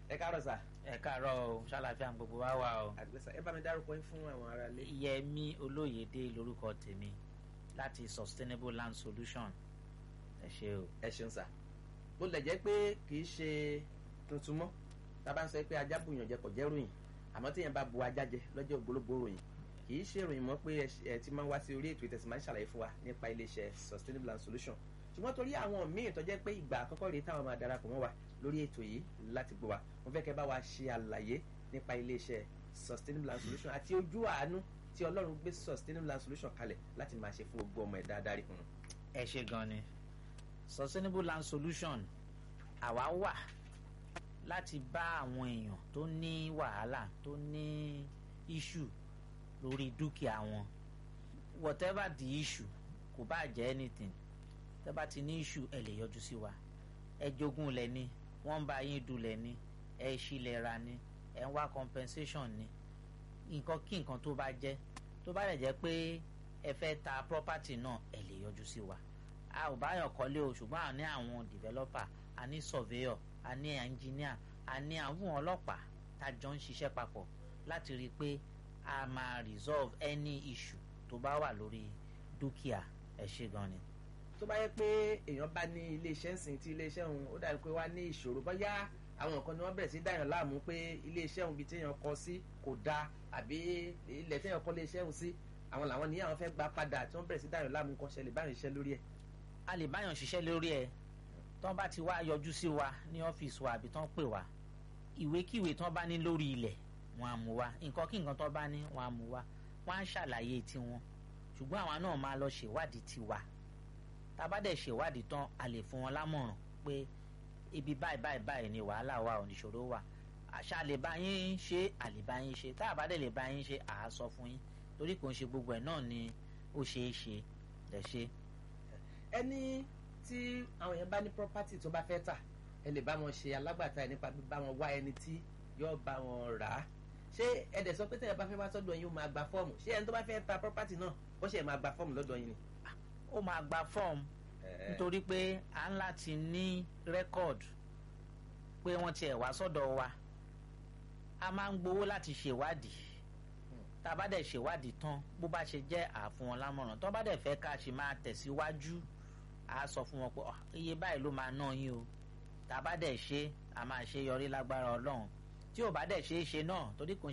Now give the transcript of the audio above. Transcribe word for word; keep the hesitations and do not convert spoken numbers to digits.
ẹ káàárọ̀ sà. ẹ káàárọ̀ o ṣàlàfíà gbogbo wa wà o. àdìgbẹ́sà ẹ bá mi dárúkọ yín fún àwọn ará ilé. Yẹmí Olóyèdé lórúkọ tèmi láti Sustainable Land Solution. ẹ ṣé o. ẹ ṣeun sà. bó lẹ̀ jẹ́ pé kì í ṣe tuntun mọ́ tá a bá ń sọ pé ajá bùyàn jẹ kò jẹ́ ròyìn àmọ́ téèyàn bá bu ajá jẹ lọ́jọ́ ògbólógbò ròyìn kì í ṣe ìròyìn mọ́ pé ẹ ti máa ń wá sí orí ètò ìtẹ̀sí máa ń ṣàlàyé fún wa nípa iléeṣẹ́ Sustainable Land Solution ṣùgbọ́n torí àwọn míì tó jẹ́ pé ìgbà àkọ́kọ́ rèé táwọn máa darapọ̀ mọ́ wa lórí ètò yìí láti gbọ́ wa mo fẹ́ kẹ́ bá wa ṣe àlàyé nípa iléeṣẹ́ Sustainable Land Solution àti ojú àánú tí Ọlọ́run gbé Sustainable Land Solution kalẹ̀ láti máa ṣe fún gbogbo ọmọ ẹ̀dá adarí. ẹ ṣé gan ni Sustainable Land Solution àwa wà láti bá àwọn èèyàn tó ní wàhálà tó ní issue lórí dúkìá wọn whatever the issue kò bá jẹ́ anything tẹ́ bá ti ní issue ẹ lè yọjú sí wa ẹ jogún lẹ̀ ni wọ́n ń bá yín dulẹ̀ ni ẹ ṣílẹ̀ ra ni ẹ ń wá compensation ni nǹkan kí nǹkan tó bá jẹ́ tó bá lè jẹ́ pé ẹ fẹ́ ta property náà ẹ lè yọjú sí wa a ò báyọ̀ kọ́lé o ṣùgbọ́n a ní àwọn developer a ní surveyor a ní engineer a ní àwọn ọlọ́pàá tá a jọ ń ṣiṣẹ́ papọ̀ láti rí i pé a máa resolve any issue tó bá wà lórí dúkìá ẹ ṣé gan ni. tó bá yẹ pé èèyàn bá ní iléeṣẹ́ ńsìn tí iléeṣẹ́ òun ó dàbí pé wá ní ìṣòro bóyá àwọn nǹkan ni wọ́n bẹ̀rẹ̀ sí dáyàn láàmú pé iléeṣẹ́ òun bíi téèyàn kọ́ sí kò dáa àbí ilẹ̀ téèyàn kọ́ iléeṣẹ́ òun sí àwọn làwọn ní àwọn fẹ́ gba padà tí wọ́n bẹ̀rẹ̀ sí dáyàn láàmú kan ṣẹlẹ̀ báyọ̀ ṣiṣẹ́ lórí ẹ̀. a lè báyọ̀ ṣiṣẹ́ lórí ẹ̀ tán bá ti wá yọjú sí wa ní ọ́fíìsì wa àbí tán pè wá ìwékíwé tán bá ní lórí ilẹ̀ wọn á mú wa nǹkan kí nǹkan tán bá ní wọn á mú wa wọn á ṣàlàyé tiwọn ṣùgbọ́n àwa náà máa lọ ṣèwádìí tiwa tá a bá dẹ̀ ṣèwádìí tán a lè fún wọn lámọ̀ràn pé ibi báyìí báyìí báyìí ni wàhálà wa oníṣòro wa àṣà lè bá yín ṣe àlè bá yín ṣe tá a bá dẹ̀ lè bá yín ṣe à á sọ fún yín torí kò ń ṣe gbogbo ẹ̀ náà ni ó ṣeé ṣe lẹ̀ ṣe. ẹni tí àwọn èèyàn bá ní property tó bá fẹ́ tà ẹ lè bá wọn ṣe alágbàtà ẹ nípa bá wọn wá ẹni tí yóò bá wọn rà á ṣé ẹ dẹ̀ sọ pé tẹ̀yẹ̀ bá fẹ́ wá sọ́dọ̀ yín ó máa gba fọ́ọ̀mù ṣé ẹni tó bá fẹ́ ta property náà ó ṣe máa gba fọ́ọ̀mù lọ́dọ̀ yín ni. ó máa gba fọ́ọ̀mù nítorí pé à ń láti ní rẹ́kọ̀dù pé wọ́n tiẹ̀ wá sọ́dọ̀ wa a máa ń gbowó láti ṣèwádìí tá a bá dẹ̀ ṣèwádìí tán bó bá ṣe jẹ́ àfún wọn lámọ̀ràn tó bá dẹ̀ fẹ́ ká ṣe máa tẹ̀síwájú a sọ fún wọn pé iye báyìí ló máa ná yín o tá a bá dẹ̀ ṣe a máa ṣe yọrí lágbára Ọlọ́run tí ò bá dẹ̀ ṣe é ṣe náà torí kò